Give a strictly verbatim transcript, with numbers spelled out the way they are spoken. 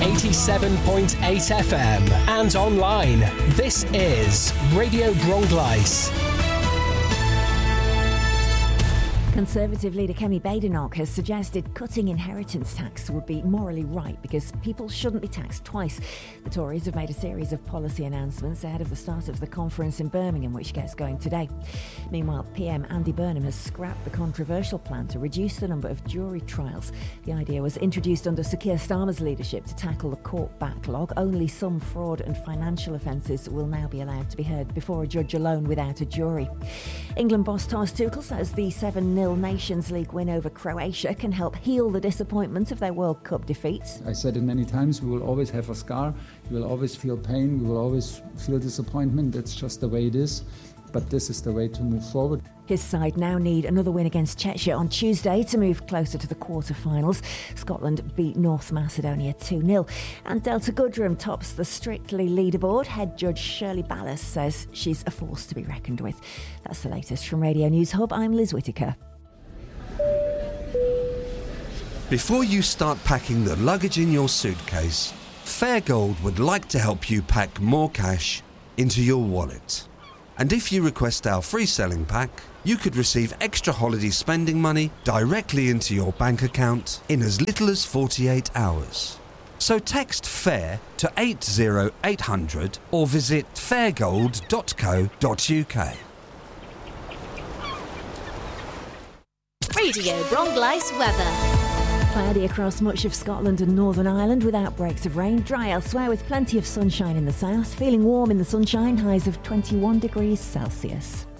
eighty-seven point eight F M and online. This is Radio Bronglais. Conservative leader Kemi Badenoch has suggested cutting inheritance tax would be morally right because people shouldn't be taxed twice. The Tories have made a series of policy announcements ahead of the start of the conference in Birmingham, which gets going today. Meanwhile, P M Andy Burnham has scrapped the controversial plan to reduce the number of jury trials. The idea was introduced under Sir Keir Starmer's leadership to tackle the court backlog. Only some fraud and financial offences will now be allowed to be heard before a judge alone without a jury. England boss Thomas Tuchel says the seven nil Nations League win over Croatia can help heal the disappointment of their World Cup defeat. I said it many times, we will always have a scar, we will always feel pain, we will always feel disappointment. That's just the way it is. But this is the way to move forward. His side now need another win against Czechia on Tuesday to move closer to the quarter-finals. Scotland beat North Macedonia two nil. And Delta Goodrem tops the Strictly leaderboard. Head judge Shirley Ballas says she's a force to be reckoned with. That's the latest from Radio News Hub. I'm Liz Whittaker. Before you start packing the luggage in your suitcase, Fairgold would like to help you pack more cash into your wallet. And if you request our free selling pack, you could receive extra holiday spending money directly into your bank account in as little as forty-eight hours. So text FAIR to eight zero eight hundred or visit fairgold dot co dot uk. Radio Bronglais weather. Cloudy across much of Scotland and Northern Ireland with outbreaks of rain. Dry elsewhere with plenty of sunshine in the south. Feeling warm in the sunshine, highs of twenty-one degrees Celsius.